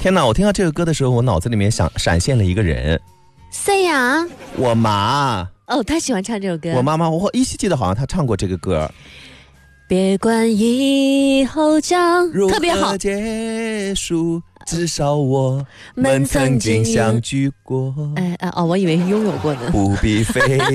天哪，我听到这个歌的时候，我脑子里面闪现了一个人。 谁呀？ 我妈。 哦，她喜欢唱这首歌。 我妈妈，我依稀记得好像她唱过这个歌。 别管以后将特别好结束，至少我们曾经相聚过。 我以为拥有过呢。 不必非